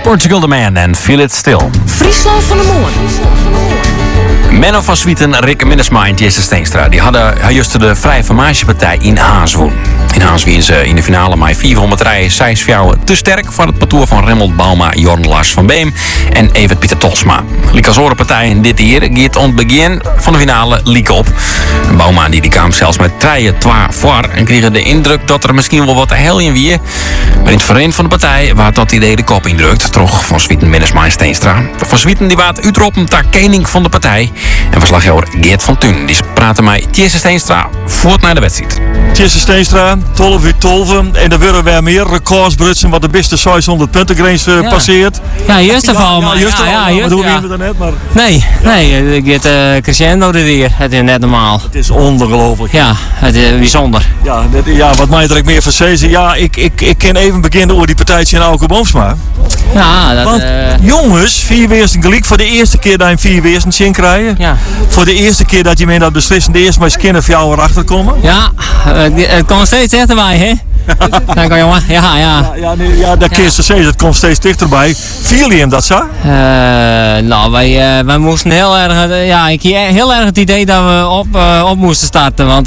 Portugal the Man en Feel It Still. Friesland van de Morgen. Menno van Swieten, Rick Minnesma en Jesse Steenstra. Die hadden juist de Vrije Formagepartij in Haaswoen. In Haaswoen is in de finale maar 400 rijen 6 vrouwen te sterk voor het parcours van Remmelt Bauma, Jorn Lars van Beem en Evert Pieter Tosma. Liek als partij dit jaar gaat aan het begin van de finale liek op. Bauma die kwam zelfs met 3-2 voor en kreeg de indruk dat er misschien wel wat te heljen wie. Maar in het verein van de partij waar dat idee de kop indrukt, terug van Swieten, Minnesma en Steenstra. Van Swieten die waard uitroepen ter kening van de partij. En verslaggever Geert van Thun die praatte mij Jesse Steenstra voort naar de wedstrijd. Jesse Steenstra, 12 uur 12 en er worden weer meer records brutsen wat de beste 600 punten grens passeert. Ja, juist ervan. Wat doen we daarnet? Maar... Nee, het gaat crescendo dit hier. Het is net normaal. Het is ongelooflijk. Ja, het is bijzonder. Ja, wat mij er ook meer van zeggen. Ja, ik kan even beginnen over die partijtje in Auke Boomsma. Ja, dat... Want jongens, 4 weersten gelijk voor de eerste keer dat je 4 weersten zien krijgen. Ja. Voor de eerste keer dat je mee dat beslissende eerst maar eens voor jou erachter komen. Ja, het komt steeds dichterbij, hè? Dank u, jongen. Ja, dat kun je zeggen. Het komt steeds dichterbij. Viel je hem dat zo? Nou, wij moesten heel erg... ik heb heel erg het idee dat we op moesten starten. Want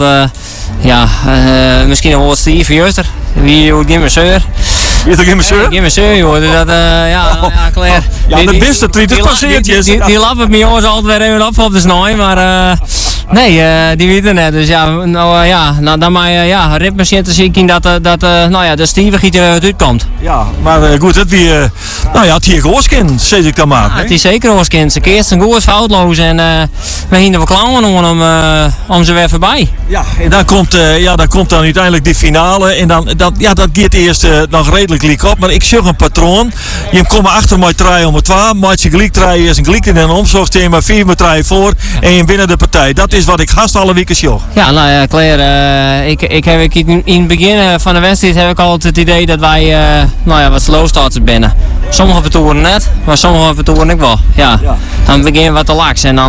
misschien wel wat Steve Juster. Wie hoort geen masseur? Is er geen masseur? Geen masseur, joh. Dus dat, klaar. Ja, de beste triet is passeerd. Die lappen me jongens altijd weer even op de snoei, maar... Nee, die weten net. Dus dan maar ritmachine te zien dat de stevigheid eruit uitkomt. Ja, maar goed, het wie, het hier gehoorskind, zeg ik dan maar. Ja, het is zeker gehoorskind. Ze keert een goed foutloos en we gingen er klauwen om ze weer voorbij. Ja, en dan komt dan uiteindelijk die finale en dat gaat eerst nog redelijk liek op, maar ik zeg een patroon. Je komt achter mij 3-2, maakt je gelijk 3 is een gelijk in een omzorg, je maar 4 met 3 voor en je binnen de partij. Dat is wat ik haast alle weken zie. Ja, nou ja, Claire, ik heb in het begin van de wedstrijd heb ik altijd het idee dat wij wat slow starters binnen. Sommige partoeren net, maar sommige partoeren ik wel. Ja. Dan begin je wat te laks en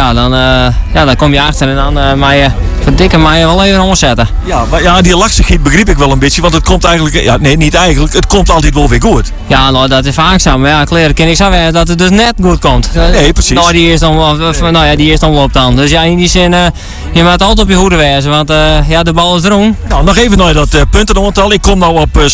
dan kom je achter en dan verdikken mij wel even omzetten. Ja, maar die laksigheid begreep ik wel een beetje, want het komt eigenlijk, niet eigenlijk, het komt altijd wel weer goed. Ja, nou dat is vaak zo, maar ja, Claire, ken ik zo weer dat het dus net goed komt. Nee, precies. Nou, die eerste omloop dan. Dus ja, in die zin, je moet altijd op je hoede wezen, want de bal is erom. Nou, nog even naar dat puntenaantal. Ik kom nou op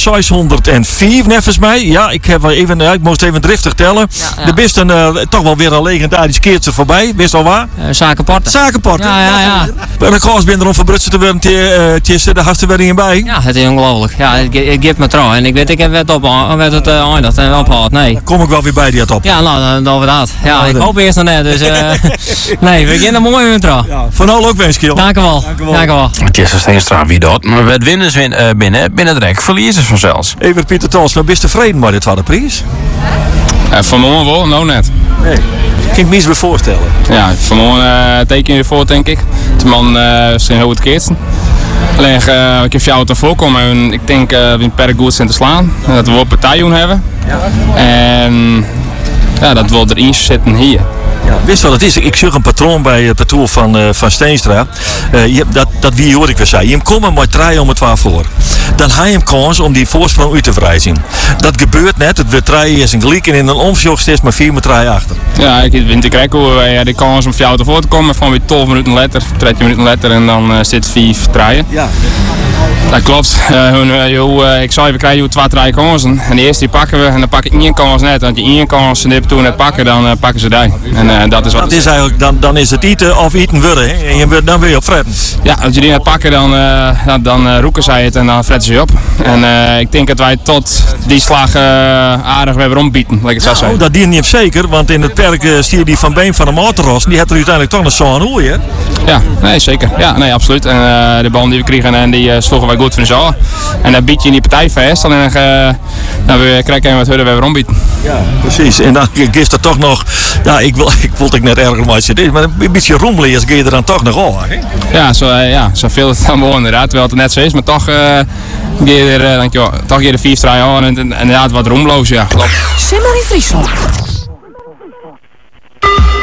604 nevens mij. Ja, ik moest even driftig tellen. Ja. De best toch wel weer een legendarisch keertje voorbij. Wist al waar? Zakenporten. Ja. De koers ben erom verbrutsen te worden, de hartste weer in bij. Ja, het is ongelooflijk. Ja, het geeft me trouw. En ik weet, ik heb het eindigd en opgehaald. Nee. Dan kom ik wel weer bij die top. Ja, nou, dan over dat. Ja, ik hoop eerst nog net. Dus nee, we beginnen mooi met trouw. Ja, van al ook wens, Kiel. Dank u wel. Jesse Steenstra, wie dat? Maar we winnen binnen het rek, verliezers vanzelfs. Evert Pieter Tosma, best tevreden met dit van de prijs? Vanmorgen wel, nou net. Nee. Kan ik me iets bij voorstellen? Ja, vanmorgen teken je ervoor, denk ik. De man is heel het keertsen. Alleen ik heb jou ervoor komen en ik denk we in per goed zijn te slaan. En dat we wel partijen hebben. Ja. En dat we erin zitten hier. Ja, wist wat het is? Ik zag een patroon bij het parcours van Steenstra. Dat wie hoor ik weer zei. Je komt maar 3 om het 12 voor. Dan ga je hem kans om die voorsprong uit te verrijzen. Dat gebeurt net. Het weer 3 is een gelijk en in een omsjocht steeds maar 4 met 3 achter. Ja, ik vind het krijg hoe wij de kans om voor jou ervoor te komen. Van weer 12 minuten later, 13 minuten later en dan zit 4 draaien. Ja. Dat klopt. Ik zei, we krijgen 2-3 kansen. En de eerste die pakken we en dan pak ik 1 kans net. Want die 1 kans en die net pakken, dan pakken ze die. En dat is wat. Dat is eigenlijk, dan is het eten of eten worden. Hè? En je wordt dan weer op fretten. Ja, als je die net pakken, dan roeken zij het en dan fretten ze je op. En ik denk dat wij tot die slag aardig weer rondbieten, laat ik het zo zeggen. Dat dient niet zeker, want in het perk stier die van Beem van de Motorros, die heeft er uiteindelijk toch nog zo'n hooi, hè? Ja, nee, zeker. Ja, nee, absoluut. En de bal die we kregen, en die sloegen wij goed van de zaal. En dan bied je in die partij vast en dan krijg je wat hudden weer rondbieten. Ja, precies. En dan is er toch nog, ja, ik wilde ik net erger maar zitten, maar een beetje rommelen is, ga je er dan toch nog al, hè? Ja, zo veel het dan wel inderdaad, terwijl het net zo is, maar toch ga je er 4 strijden aan en inderdaad wat roemloos, ja, klopt. Simmer in Friesland.